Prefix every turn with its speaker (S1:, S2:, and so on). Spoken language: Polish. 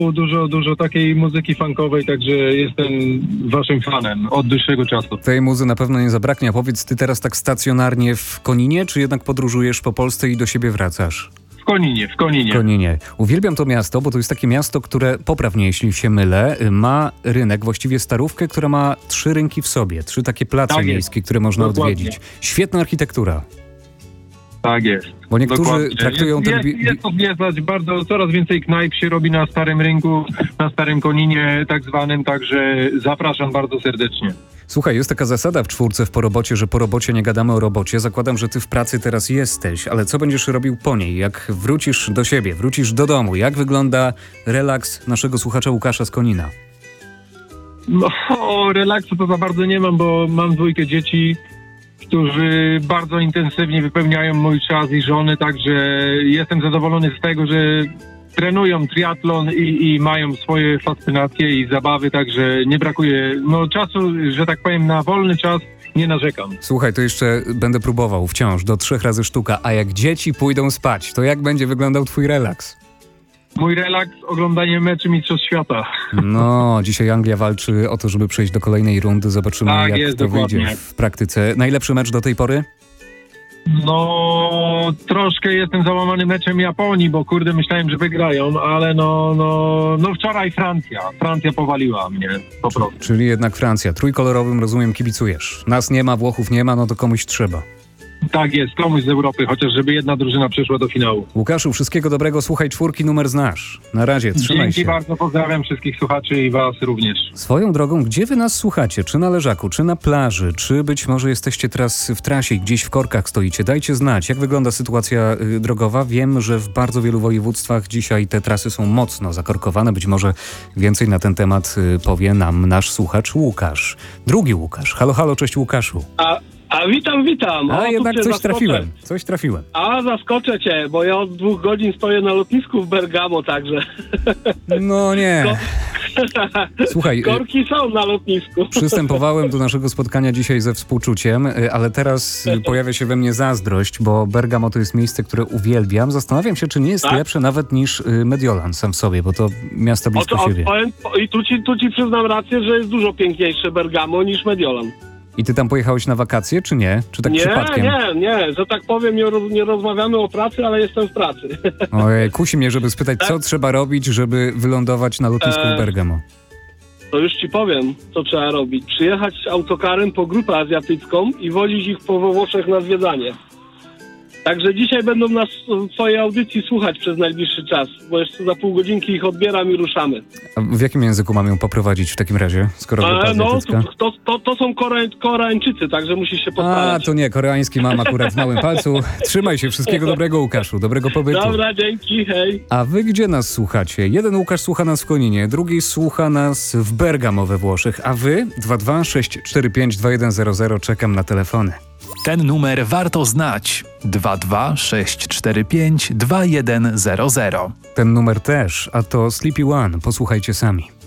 S1: dużo takiej muzyki funkowej, także jestem waszym fanem od dłuższego czasu.
S2: Tej muzy na pewno nie zabraknie. A powiedz, ty teraz tak stacjonarnie w Koninie, czy jednak podróżujesz po Polsce i do siebie wracasz?
S1: W Koninie.
S2: W Koninie. Uwielbiam to miasto, bo to jest takie miasto, które, popraw mnie jeśli się mylę, ma rynek, właściwie starówkę, która ma 3 rynki w sobie. 3 takie place miejskie, które można odwiedzić. Świetna architektura.
S1: Tak jest.
S2: Bo niektórzy traktują ten...
S1: Jest to zwiedzać coraz więcej knajp się robi na Starym Rynku, na Starym Koninie tak zwanym, także zapraszam bardzo serdecznie.
S2: Słuchaj, jest taka zasada w czwórce w Po robocie, że po robocie nie gadamy o robocie. Zakładam, że ty w pracy teraz jesteś, ale co będziesz robił po niej? Jak wrócisz do siebie, wrócisz do domu? Jak wygląda relaks naszego słuchacza Łukasza z Konina?
S1: No, relaksu to za bardzo nie mam, bo mam 2 dzieci, którzy bardzo intensywnie wypełniają mój czas i żony, także jestem zadowolony z tego, że trenują triatlon i mają swoje fascynacje i zabawy, także nie brakuje czasu, że tak powiem, na wolny czas. Nie narzekam.
S2: Słuchaj, to jeszcze będę próbował wciąż do 3 razy sztuka, a jak dzieci pójdą spać, to jak będzie wyglądał twój relaks?
S1: Mój relaks, oglądanie meczy Mistrzostw Świata.
S2: No, dzisiaj Anglia walczy o to, żeby przejść do kolejnej rundy. Zobaczymy,
S1: tak,
S2: jak
S1: jest,
S2: to
S1: dokładnie.
S2: wyjdzie w praktyce. Najlepszy mecz do tej pory?
S1: No, troszkę jestem załamany meczem Japonii, bo kurde, myślałem, że wygrają, ale wczoraj Francja powaliła mnie po prostu.
S2: Czyli jednak Francja. Trójkolorowym, rozumiem, kibicujesz. Nas nie ma, Włochów nie ma, no to komuś trzeba.
S1: Tak jest, komuś z Europy, chociaż żeby jedna drużyna przeszła do finału.
S2: Łukaszu, wszystkiego dobrego, słuchaj 4, numer znasz. Na razie, trzymaj się.
S1: Dzięki bardzo, pozdrawiam wszystkich słuchaczy i was również.
S2: Swoją drogą, gdzie wy nas słuchacie? Czy na leżaku, czy na plaży, czy być może jesteście teraz w trasie i gdzieś w korkach stoicie? Dajcie znać, jak wygląda sytuacja drogowa. Wiem, że w bardzo wielu województwach dzisiaj te trasy są mocno zakorkowane. Być może więcej na ten temat powie nam nasz słuchacz Łukasz. Drugi Łukasz. Halo, halo, cześć Łukaszu.
S3: Witam.
S2: A jednak coś trafiłem.
S3: Zaskoczę cię, bo ja od 2 godzin stoję na lotnisku w Bergamo, także...
S2: No nie. Słuchaj,
S3: korki są na lotnisku.
S2: Przystępowałem do naszego spotkania dzisiaj ze współczuciem, ale teraz pojawia się we mnie zazdrość, bo Bergamo to jest miejsce, które uwielbiam. Zastanawiam się, czy nie jest lepsze nawet niż Mediolan sam w sobie, bo to miasta blisko siebie.
S3: I tu ci przyznam rację, że jest dużo piękniejsze Bergamo niż Mediolan.
S2: I ty tam pojechałeś na wakacje, czy nie? Czy tak przypadkiem?
S3: Nie, że tak powiem, nie rozmawiamy o pracy, ale jestem w pracy.
S2: Ojej, kusi mnie, żeby spytać, co trzeba robić, żeby wylądować na lotnisku w Bergamo.
S3: To już ci powiem, co trzeba robić. Przyjechać autokarem po grupę azjatycką i wozić ich po Włoszech na zwiedzanie. Także dzisiaj będą nas w twojej audycji słuchać przez najbliższy czas, bo jeszcze za pół godzinki ich odbieram i ruszamy.
S2: A w jakim języku mam ją poprowadzić w takim razie, skoro grupa azjatycka?
S3: To są Koreańczycy, także musisz się postarać.
S2: A, to nie, koreański mam akurat w małym palcu. Trzymaj się, wszystkiego dobrego Łukaszu, dobrego pobytu.
S3: Dobra, dzięki, hej.
S2: A wy gdzie nas słuchacie? Jeden Łukasz słucha nas w Koninie, drugi słucha nas w Bergamo we Włoszech, a wy 226452100, czekam na telefony.
S4: Ten numer warto znać. 226452100.
S2: Ten numer też, a to Sleepy One. Posłuchajcie sami.